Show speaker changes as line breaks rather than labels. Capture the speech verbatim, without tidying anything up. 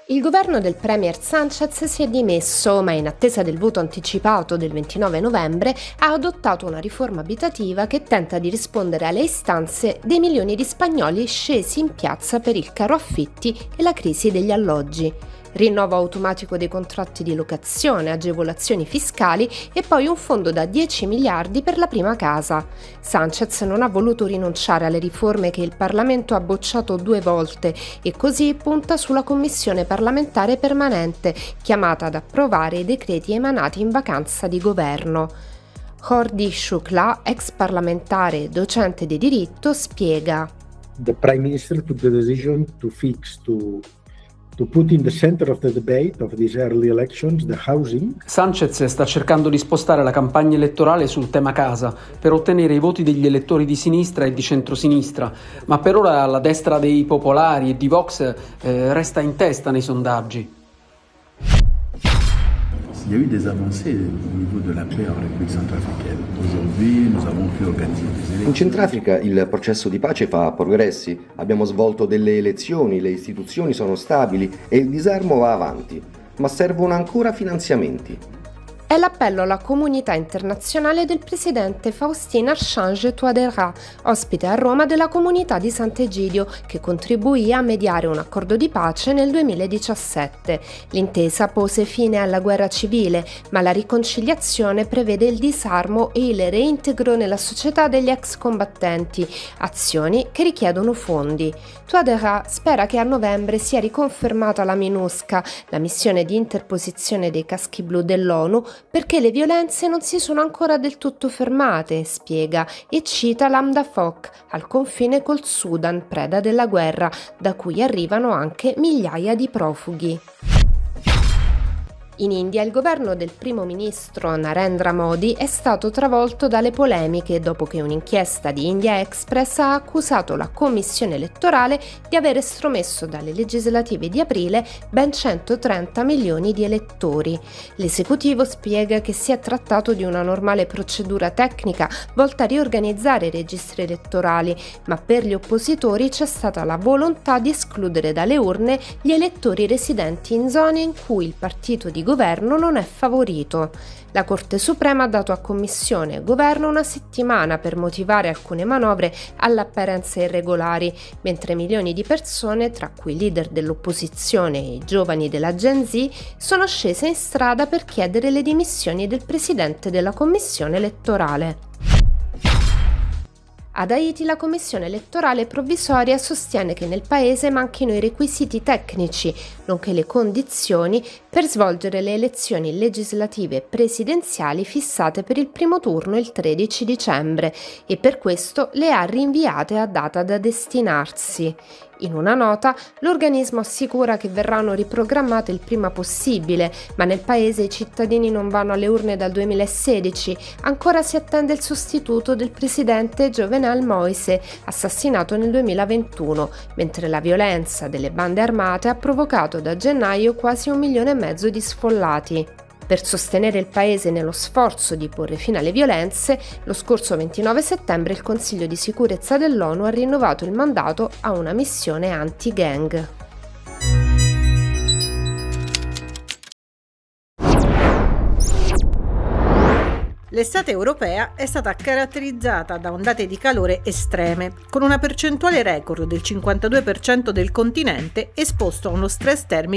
Il governo del premier Sánchez si è dimesso, ma in attesa del voto anticipato del ventinove novembre ha adottato una riforma abitativa che tenta di rispondere alle istanze dei milioni di spagnoli scesi in piazza per il caro affitti e la crisi degli alloggi. Rinnovo automatico dei contratti di locazione, agevolazioni fiscali e poi un fondo da dieci miliardi per la prima casa. Sánchez non ha voluto rinunciare alle riforme che il Parlamento ha bocciato due volte e così punta sulla commissione parlamentare permanente, chiamata ad approvare i decreti emanati in vacanza di governo. Jordi Xuclà, ex parlamentare e docente di diritto, spiega.
The Prime Minister took the decision to fix to To put in the center of the debate of these early elections the housing.
Sánchez sta cercando di spostare la campagna elettorale sul tema casa per ottenere i voti degli elettori di sinistra e di centrosinistra, ma per ora la destra dei popolari e di Vox eh, resta in testa nei sondaggi.
Il y a eu des avancées au niveau de la paix en République centrafricaine. Aujourd'hui, nous avons pu organiser des élections.
In Centrafrica il processo di pace fa progressi. Abbiamo svolto delle elezioni, le istituzioni sono stabili e il disarmo va avanti, ma servono ancora finanziamenti.
È l'appello alla comunità internazionale del presidente Faustin Archange Touadéra, ospite a Roma della comunità di Sant'Egidio, che contribuì a mediare un accordo di pace nel duemiladiciassette. L'intesa pose fine alla guerra civile, ma la riconciliazione prevede il disarmo e il reintegro nella società degli ex combattenti, azioni che richiedono fondi. Touadéra spera che a novembre sia riconfermata la MINUSCA, la missione di interposizione dei caschi blu dell'ONU, perché le violenze non si sono ancora del tutto fermate, spiega, e cita l'Hamdafok, al confine col Sudan, preda della guerra, da cui arrivano anche migliaia di profughi. In India il governo del primo ministro Narendra Modi è stato travolto dalle polemiche dopo che un'inchiesta di India Express ha accusato la commissione elettorale di aver estromesso dalle legislative di aprile ben centotrenta milioni di elettori. L'esecutivo spiega che si è trattato di una normale procedura tecnica volta a riorganizzare i registri elettorali, ma per gli oppositori c'è stata la volontà di escludere dalle urne gli elettori residenti in zone in cui il partito di governo non è favorito. La Corte Suprema ha dato a Commissione e Governo una settimana per motivare alcune manovre all'apparenza irregolari, mentre milioni di persone, tra cui leader dell'opposizione e i giovani della Gen Z, sono scese in strada per chiedere le dimissioni del presidente della Commissione elettorale. Ad Haiti la commissione elettorale provvisoria sostiene che nel paese manchino i requisiti tecnici, nonché le condizioni per svolgere le elezioni legislative presidenziali fissate per il primo turno il tredici dicembre e per questo le ha rinviate a data da destinarsi. In una nota, l'organismo assicura che verranno riprogrammate il prima possibile, ma nel paese i cittadini non vanno alle urne dal duemilasedici, ancora si attende il sostituto del presidente Jovenel Moïse, assassinato nel duemilaventuno, mentre la violenza delle bande armate ha provocato da gennaio quasi un milione e mezzo di sfollati. Per sostenere il paese nello sforzo di porre fine alle violenze, lo scorso ventinove settembre il Consiglio di sicurezza dell'ONU ha rinnovato il mandato a una missione anti-gang.
L'estate europea è stata caratterizzata da ondate di calore estreme, con una percentuale record del cinquantadue per cento del continente esposto a uno stress termico